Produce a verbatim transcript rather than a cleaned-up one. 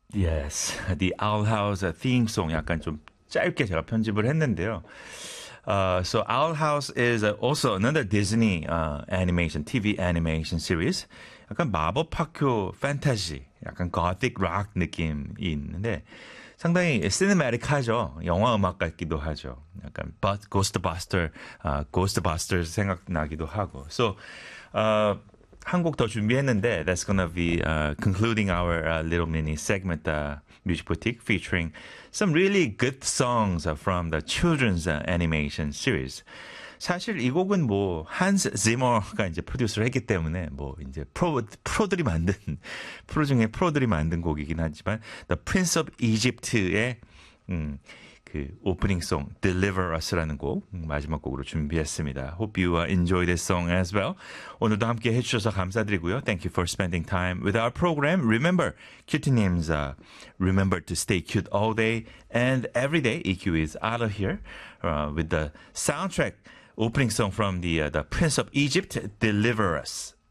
Yes, The Owl House theme song 약간 좀 짧게 제가 편집을 했는데요. Uh, so Owl House is uh, also another Disney uh, animation, 티비 animation series. 약간 마법 학교 판타지, 약간 gothic rock 느낌이 있는데 상당히 시네마틱하죠. 영화 음악 같기도 하죠. 약간 but, Ghostbuster, uh, Ghostbusters 생각나기도 하고. So uh, 한 곡 더 준비했는데 that's gonna be uh, concluding our uh, little mini segment, uh, Music Boutique, featuring some really good songs uh, from the children's uh, animation series. 사실 이 곡은 뭐 한스 지머가 이제 프로듀스를 했기 때문에 뭐 이제 프로 프로들이 만든 프로 중에 프로들이 만든 곡이긴 하지만 The Prince of Egypt의 음, 그 오프닝송 Deliver Us라는 곡 마지막 곡으로 준비했습니다. Hope you uh, enjoy this song as well. 오늘도 함께 해주셔서 감사드리고요. Thank you for spending time with our program. Remember, 큐티님's uh, remember to stay cute all day and every day. E Q is out of here uh, with the soundtrack opening song from the uh, the Prince of Egypt, Deliver Us.